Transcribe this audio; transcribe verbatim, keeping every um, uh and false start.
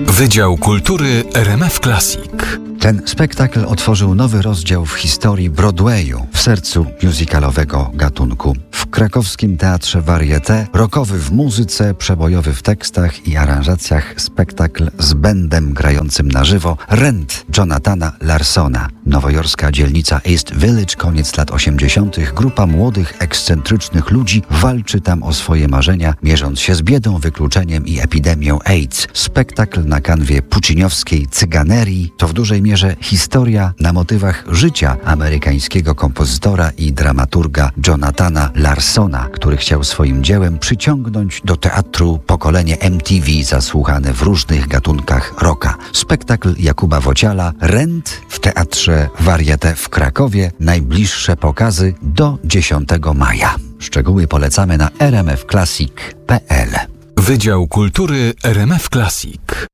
Wydział Kultury R M F Classic. Ten spektakl otworzył nowy rozdział w historii Broadwayu, w sercu musicalowego gatunku. W krakowskim Teatrze Varieté rockowy w muzyce, przebojowy w tekstach i aranżacjach spektakl z bendem grającym na żywo Rent Jonathana Larsona. Nowojorska dzielnica East Village, koniec lat osiemdziesiątych. Grupa młodych, ekscentrycznych ludzi walczy tam o swoje marzenia, mierząc się z biedą, wykluczeniem i epidemią AIDS. Spektakl na kanwie pucciniowskiej cyganerii to w dużej mierze historia na motywach życia amerykańskiego kompozytora i dramaturga Jonathana Larsona, który chciał swoim dziełem przyciągnąć do teatru pokolenie M T V zasłuchane w różnych gatunkach rocka. Spektakl Jakuba Wociala Rent w Teatrze Varieté w Krakowie. Najbliższe pokazy do dziesiątego maja. Szczegóły polecamy na r m f classic kropka p l. Wydział Kultury R M F Classic.